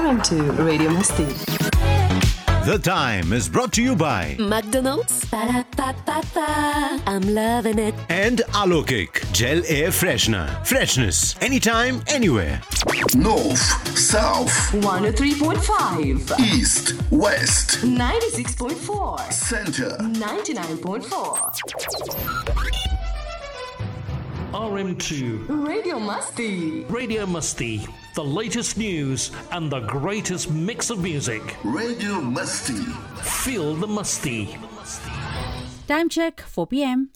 RM2 Radio Masti. The Time is brought to you by McDonald's. Ba-da-ba-ba-ba. I'm loving it. and Alokik Gel Air Freshener. Freshness anytime, anywhere. North, South, 103.5, East, West, 96.4, Center. 99.4. RM2 Radio Masti. Radio Musty, the latest news and the greatest mix of music. Radio Musty. Feel the musty. Time check 4 p.m.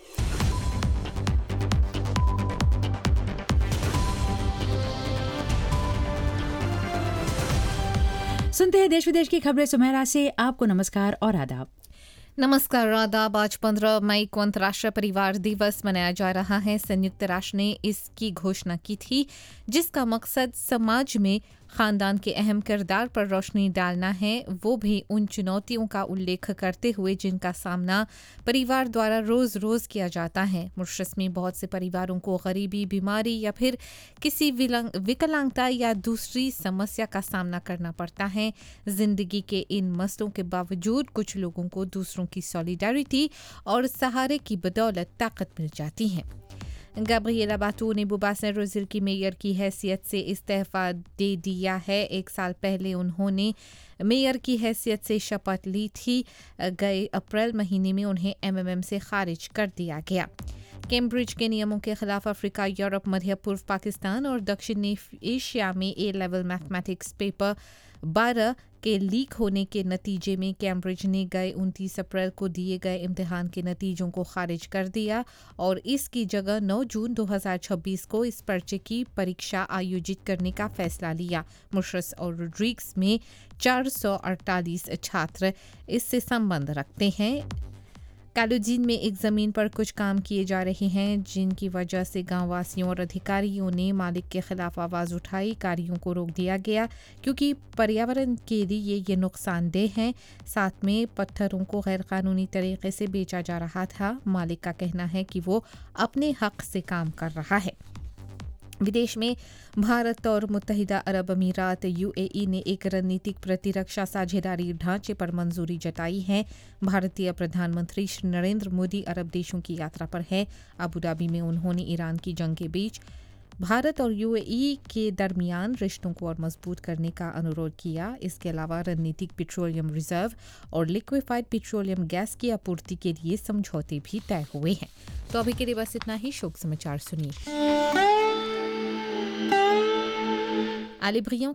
सुनते हैं देश विदेश की खबरें सुमेरा से। आपको नमस्कार और आदाब। नमस्कार आदाब। आज 15 मई को अंतर्राष्ट्रीय परिवार दिवस मनाया जा रहा है। संयुक्त राष्ट्र ने इसकी घोषणा की थी, जिसका मकसद समाज में खानदान के अहम किरदार पर रोशनी डालना है, वो भी उन चुनौतियों का उल्लेख करते हुए जिनका सामना परिवार द्वारा रोज़ रोज़ किया जाता है। मॉरिशस में बहुत से परिवारों को गरीबी, बीमारी या फिर किसी विकलांगता या दूसरी समस्या का सामना करना पड़ता है। जिंदगी के इन मसलों के बावजूद कुछ लोगों को दूसरों की सॉलिडारिटी और सहारे की बदौलत ताकत मिल जाती है। गैब्रिएला बाटो ने बुबासेन रोजिल की मेयर की हैसियत से इस्तीफा दे दिया है। 1 साल पहले उन्होंने मेयर की हैसियत से शपथ ली थी। गए अप्रैल महीने में उन्हें एमएमएम से खारिज कर दिया गया। कैम्ब्रिज के नियमों के खिलाफ अफ्रीका, यूरोप, मध्य पूर्व पाकिस्तान और दक्षिण एशिया में ए लेवल मैथमेटिक्स पेपर 12 के लीक होने के नतीजे में कैम्ब्रिज ने गए 29 अप्रैल को दिए गए इम्तिहान के नतीजों को खारिज कर दिया और इसकी जगह 9 जून 2026 को इस पर्चे की परीक्षा आयोजित करने का फैसला लिया। मॉरिशस और रोड्रिग्स में 448 छात्र इससे संबंध रखते हैं। कैलोजीन में एक ज़मीन पर कुछ काम किए जा रहे हैं, जिनकी वजह से गांव वासियों और अधिकारियों ने मालिक के खिलाफ आवाज़ उठाई। कार्यों को रोक दिया गया क्योंकि पर्यावरण के लिए ये नुकसानदेह हैं। साथ में पत्थरों को गैरकानूनी तरीके से बेचा जा रहा था। मालिक का कहना है कि वो अपने हक से काम कर रहा है। विदेश में भारत और मुत्तहिदा अरब अमीरात यूएई ने एक रणनीतिक प्रतिरक्षा साझेदारी ढांचे पर मंजूरी जताई है। भारतीय प्रधानमंत्री श्री नरेंद्र मोदी अरब देशों की यात्रा पर है। अबू धाबी में उन्होंने ईरान की जंग के बीच भारत और यूएई के दरमियान रिश्तों को और मजबूत करने का अनुरोध किया। इसके अलावा रणनीतिक पेट्रोलियम रिजर्व और लिक्विफाइड पेट्रोलियम गैस की आपूर्ति के लिए समझौते भी तय हुए हैं। तो अभी के लिए बस इतना ही। शोक समाचार सुनिए। आले ब्रियन